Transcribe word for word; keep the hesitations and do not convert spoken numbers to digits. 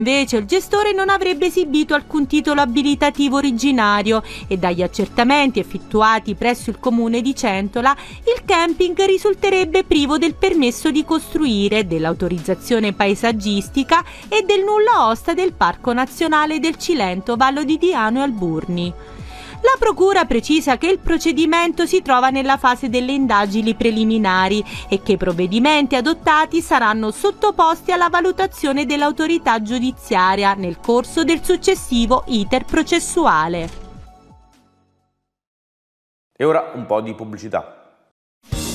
Invece il gestore non avrebbe esibito alcun titolo abilitativo originario e dagli accertamenti effettuati presso il comune di Centola il camping risulterebbe privo del permesso di costruire, dell'autorizzazione paesaggistica e del nulla osta del Parco Nazionale del Cilento, Vallo di Diano e Alburni. La Procura precisa che il procedimento si trova nella fase delle indagini preliminari e che i provvedimenti adottati saranno sottoposti alla valutazione dell'autorità giudiziaria nel corso del successivo iter processuale. E ora un po' di pubblicità.